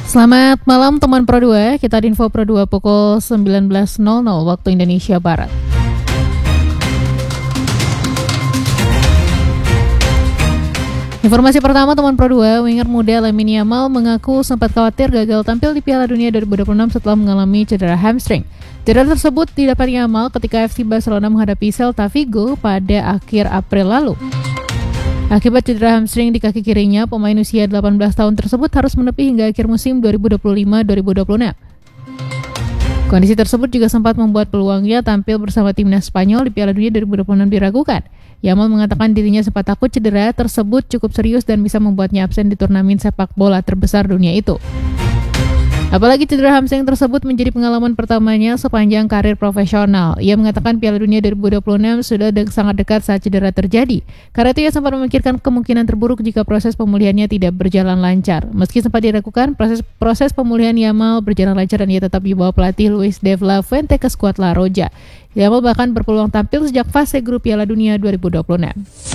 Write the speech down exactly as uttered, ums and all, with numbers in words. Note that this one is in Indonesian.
Selamat malam teman Pro dua, kita di Info Pro dua pukul sembilan belas nol nol waktu Indonesia Barat. Informasi pertama teman Pro dua, winger muda Lamine Yamal mengaku sempat khawatir gagal tampil di Piala Dunia dua ribu dua puluh enam setelah mengalami cedera hamstring. Cedera tersebut didapat Yamal ketika F C Barcelona menghadapi Celta Vigo pada akhir April lalu. Akibat cedera hamstring di kaki kirinya, pemain usia delapan belas tahun tersebut harus menepi hingga akhir musim dua ribu dua puluh lima dua ribu dua puluh enam. Kondisi tersebut juga sempat membuat peluangnya tampil bersama timnas Spanyol di Piala Dunia dua ribu dua puluh enam diragukan. Yamal mengatakan dirinya sempat takut cedera tersebut cukup serius dan bisa membuatnya absen di turnamen sepak bola terbesar dunia itu. Apalagi cedera hamstring tersebut menjadi pengalaman pertamanya sepanjang karir profesional. Ia mengatakan Piala Dunia dua ribu dua puluh enam sudah de- sangat dekat saat cedera terjadi. Karena itu ia sempat memikirkan kemungkinan terburuk jika proses pemulihannya tidak berjalan lancar. Meski sempat diragukan, proses proses pemulihan Yamal berjalan lancar dan ia tetap dibawa pelatih Luis de la Fuente ke skuad La Roja. Yamal bahkan berpeluang tampil sejak fase grup Piala Dunia dua ribu dua puluh enam.